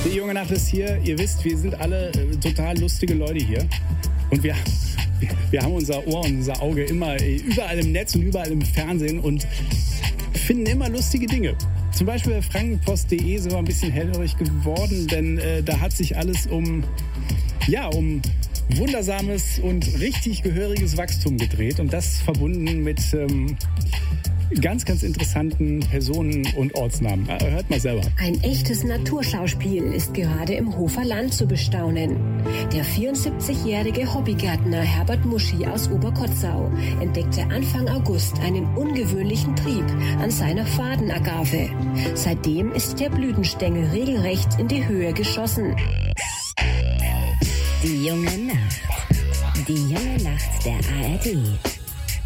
Die junge Nacht ist hier. Ihr wisst, wir sind alle total lustige Leute hier. Und wir haben unser Ohr und unser Auge immer überall im Netz und überall im Fernsehen und finden immer lustige Dinge. Zum Beispiel bei frankenpost.de sind wir ein bisschen hellhörig geworden, denn da hat sich alles um wundersames und richtig gehöriges Wachstum gedreht. Und das verbunden mit ganz, ganz interessanten Personen und Ortsnamen. Hört mal selber. Ein echtes Naturschauspiel ist gerade im Hofer Land zu bestaunen. Der 74-jährige Hobbygärtner Herbert Muschi aus Oberkotzau entdeckte Anfang August einen ungewöhnlichen Trieb an seiner Fadenagave. Seitdem ist der Blütenstängel regelrecht in die Höhe geschossen. Die junge Nacht. Die junge Nacht der ARD.